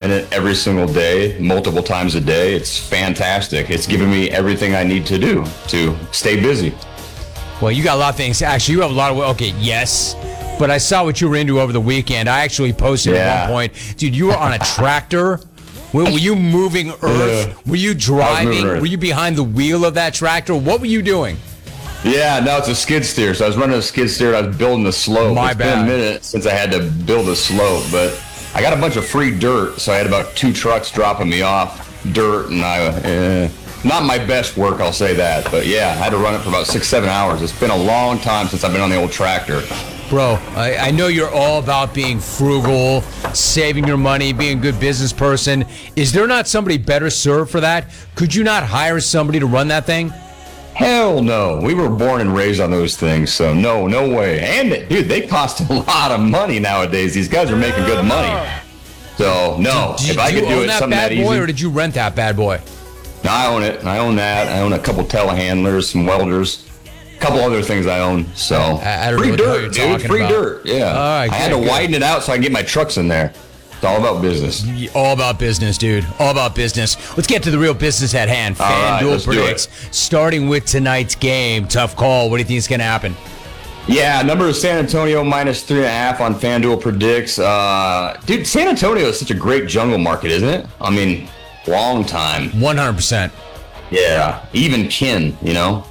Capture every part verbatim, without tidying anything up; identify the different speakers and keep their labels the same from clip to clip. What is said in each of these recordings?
Speaker 1: in it every single day, multiple times a day. It's fantastic. It's giving me everything I need to do to stay busy.
Speaker 2: Well, you got a lot of things. Actually, you have a lot of, okay, yes. But I saw what you were into over the weekend. I actually posted yeah. at one point, dude, you were on a tractor. Were, were you moving earth?
Speaker 1: Yeah.
Speaker 2: Were you driving? Were you behind the wheel of that tractor? What were you doing?
Speaker 1: Yeah, no, it's a skid steer. So I was running a skid steer. I was building the slope.
Speaker 2: My
Speaker 1: it's
Speaker 2: bad.
Speaker 1: been a minute since I had to build a slope, but I got a bunch of free dirt. So I had about two trucks dropping me off dirt, and I, uh, not my best work, I'll say that. But yeah, I had to run it for about six, seven hours. It's been a long time since I've been on the old tractor.
Speaker 2: Bro, I, I know you're all about being frugal, saving your money, being a good business person. Is there not somebody better served for that? Could you not hire somebody to run that thing?
Speaker 1: Hell no. We were born and raised on those things, so no, no way. And, dude, they cost a lot of money nowadays. These guys are making good money. So, no.
Speaker 2: Did,
Speaker 1: if I could do it something that easy.
Speaker 2: Did you own that bad boy, or did you rent that bad boy?
Speaker 1: No, I own it. I own that. I own a couple telehandlers, some welders. Couple other things I own, so
Speaker 2: I, I don't
Speaker 1: free
Speaker 2: know
Speaker 1: dirt,
Speaker 2: what
Speaker 1: dude.
Speaker 2: you're talking
Speaker 1: Free
Speaker 2: about.
Speaker 1: dirt, yeah.
Speaker 2: All right,
Speaker 1: I had to
Speaker 2: good.
Speaker 1: widen it out so I can get my trucks in there. It's all about business.
Speaker 2: All about business, dude. All about business. Let's get to the real business at hand.
Speaker 1: All right,
Speaker 2: FanDuel
Speaker 1: let's do
Speaker 2: predicts, starting with tonight's game. Tough call. What do you think is going to happen?
Speaker 1: Yeah, number of San Antonio minus three and a half on FanDuel predicts. Uh, dude, San Antonio is such a great jungle market, isn't it? I mean, long time.
Speaker 2: one hundred percent.
Speaker 1: Yeah, even kin, you know.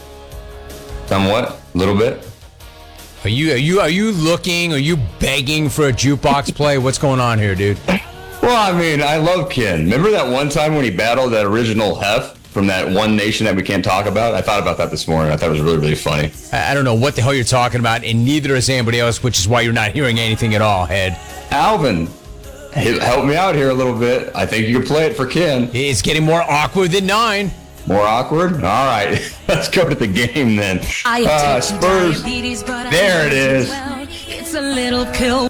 Speaker 1: Somewhat, a little bit.
Speaker 2: Are you are you are you looking? Are you begging for a jukebox play? What's going on here, dude?
Speaker 1: Well, I mean, I love Ken. Remember that one time when he battled that original Hef from that one nation that we can't talk about? I thought about that this morning. I thought it was really, really funny.
Speaker 2: I, I don't know what the hell you're talking about, and neither is anybody else, which is why you're not hearing anything at all, Head.
Speaker 1: Alvin, help me out here a little bit. I think you can play it for Ken.
Speaker 2: It's getting more awkward than nine.
Speaker 1: More awkward? All right. Let's go to the game then. Uh, Spurs. There it is.
Speaker 3: It's a little pill.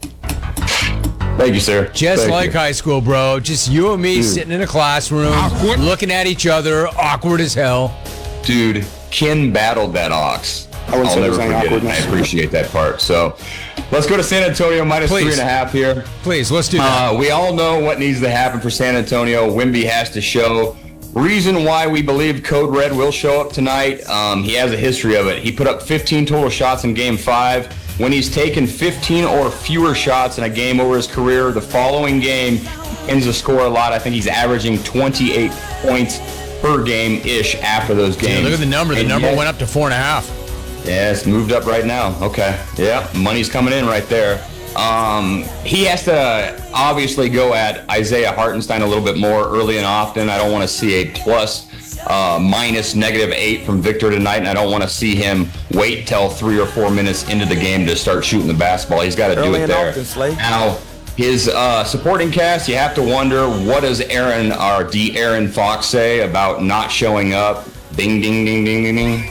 Speaker 1: Thank you, sir.
Speaker 2: Just
Speaker 1: Thank
Speaker 2: like
Speaker 1: you.
Speaker 2: high school, bro. Just you and me Dude. sitting in a classroom, awkward. Looking at each other, awkward as hell.
Speaker 1: Dude, Ken battled that ox.
Speaker 4: I I'll never forget it.
Speaker 1: I appreciate that part. So let's go to San Antonio minus
Speaker 2: Please.
Speaker 1: three and a half here.
Speaker 2: Please, let's do that.
Speaker 1: Uh, we all know what needs to happen for San Antonio. Wemby has to show. Reason why we believe Code Red will show up tonight, um, he has a history of it. He put up fifteen total shots in game five. When he's taken fifteen or fewer shots in a game over his career, the following game ends to score a lot. I think he's averaging twenty-eight points per game-ish after those games.
Speaker 2: Yeah, look at the number. The
Speaker 1: and
Speaker 2: number
Speaker 1: yet,
Speaker 2: went up to four and a half.
Speaker 1: Yeah, it's moved up right now. Okay. Yeah, money's coming in right there. Um, he has to obviously go at Isaiah Hartenstein a little bit more early and often. I don't want to see a plus, uh, minus negative eight from Victor tonight, and I don't want to see him wait till three or four minutes into the game to start shooting the basketball. He's got to do it there. Now, his uh, supporting cast, you have to wonder, what does Aaron, or D. Aaron Fox say about not showing up? Ding, ding, ding, ding, ding, ding.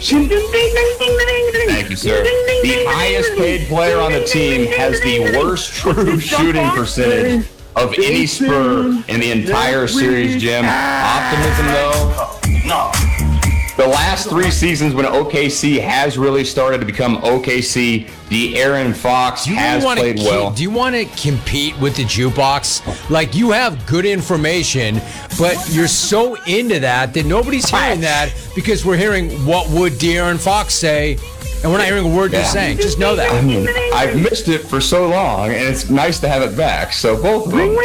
Speaker 1: Thank you, sir. The highest paid player on the team has the worst true shooting percentage of any Spur in the entire series, Jim. Optimism, though. The last three seasons when O K C has really started to become O K C, the Aaron Fox has played
Speaker 2: keep,
Speaker 1: well.
Speaker 2: Do you want to compete with the jukebox? Like, you have good information, but you're so into that that nobody's hearing that because we're hearing what would De'Aaron Fox say, and we're not hearing a word
Speaker 1: Yeah.
Speaker 2: you're saying. Just know that.
Speaker 1: I mean, I've missed it for so long, and it's nice to have it back. So both of them.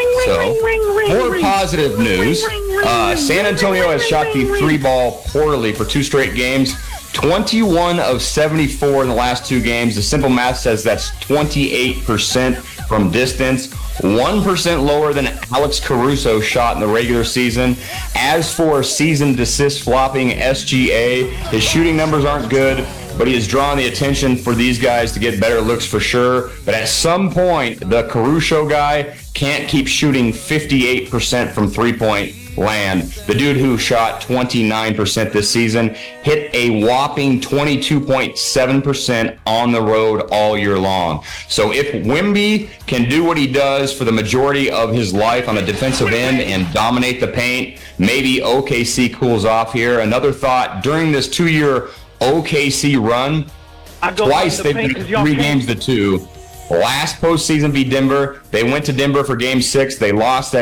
Speaker 1: So more positive news. Uh, San Antonio has shot the three ball poorly for two straight games. twenty-one of seventy-four in the last two games. The simple math says that's twenty-eight percent from distance. one percent lower than Alex Caruso shot in the regular season. As for season desist flopping S G A, his shooting numbers aren't good, but he has drawn the attention for these guys to get better looks for sure. But at some point, the Caruso guy can't keep shooting fifty-eight percent from three-point land. The dude who shot twenty-nine percent this season hit a whopping twenty-two point seven percent on the road all year long. So if Wemby can do what he does for the majority of his life on the defensive end and dominate the paint, maybe O K C cools off here. Another thought, during this two-year O K C run, twice they've been three games to two. Last postseason beat Denver. They went to Denver for game six. They lost that